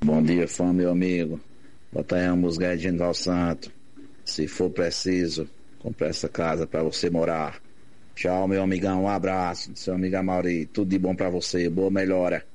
Bom dia, fã, meu amigo. Bota aí uma música aí de Genival Santo. Se for preciso, compre essa casa pra você morar. Tchau, meu amigão. Um abraço. Seu amigo Amaury. Tudo de bom pra você. Boa melhora.